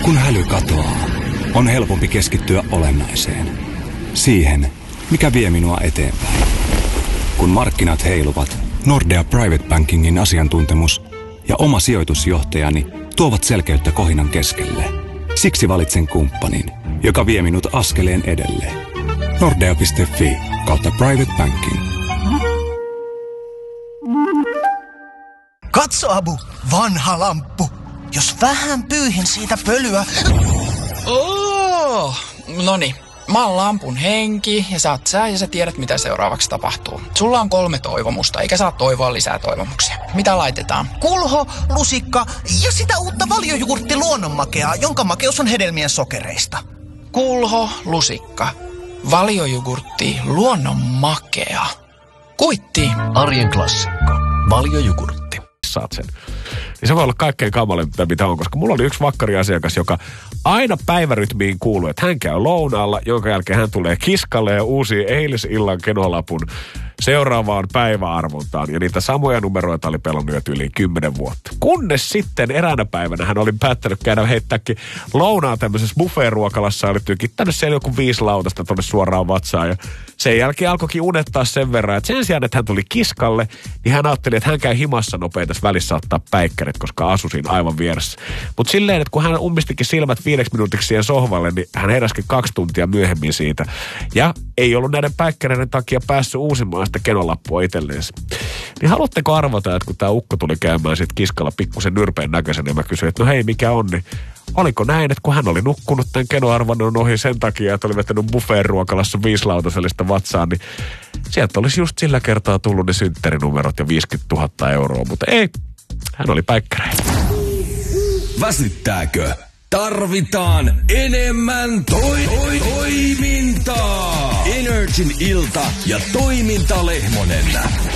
Kun häly katoaa, on helpompi keskittyä olennaiseen. Siihen, mikä vie minua eteenpäin. Kun markkinat heiluvat, Nordea Private Bankingin asiantuntemus ja oma sijoitusjohtajani tuovat selkeyttä kohinan keskelle. Siksi valitsen kumppanin, joka vie minut askeleen edelle. Nordea.fi/private banking. Katso, Abu, vanha lamppu. Jos vähän pyyhin siitä pölyä... Noniin. Mä oon lampun henki ja sä oot sä ja sä tiedät mitä seuraavaksi tapahtuu. Sulla on 3 toivomusta, eikä saa toivoa lisää toivomuksia. Mitä laitetaan? Kulho, lusikka ja sitä uutta valiojugurtti luonnonmakeaa, jonka makeus on hedelmien sokereista. Kulho, lusikka, valiojugurtti, luonnonmakea. Kuitti. Arjen klassikko. Valiojugurtti. Saat sen. Niin se voi olla kaikkein kamalinta, mitä on, koska mulla oli yksi vakkariasiakas, joka aina päivärytmiin kuului, että hän käy lounaalla, jonka jälkeen hän tulee kiskalle ja uusii eilisillan kenolapun seuraavaan päiväarvontaan. Ja niitä samoja numeroita oli pelannut jo yli 10 vuotta. Kunnes sitten eräänä päivänä hän oli päättänyt käydä heittääkin lounaa tämmöisessä buffet-ruokalassa. Oli tykittänyt siellä joku 5 lautasta tonne suoraan vatsaan. Ja sen jälkeen alkoikin unettaa sen verran, että sen sijaan, että hän tuli kiskalle, niin hän ajatteli, että hän käy himassa nopein tässä välissä ottaa päikkärit, koska asui siinä aivan vieressä. Mutta silleen, että kun hän ummistikin silmät 5 minuutiksi siihen sohvalle, niin hän heräsikin 2 tuntia myöhemmin siitä. Ja ei ollut näiden päikkäreiden takia päässyt uusimaan sitä kenolappua itselleensä. Niin haluatteko arvata, että kun tämä ukko tuli käymään sit kiskalla pikkusen nyrpeen näköisen, niin mä kysyin, että no hei, mikä on, niin oliko näin, että kun hän oli nukkunut tämän kenoarvonnon ohi sen takia, että oli vetänyt buffet-ruokalassa 5 lautasellista vatsaan, niin sieltä olisi just sillä kertaa tullut ne synttärinumerot ja 50 000 euroa, mutta ei, hän oli päikkäreillä. Väsyttääkö? Tarvitaan enemmän toimintaa. Energin ilta ja toiminta Lehmonen.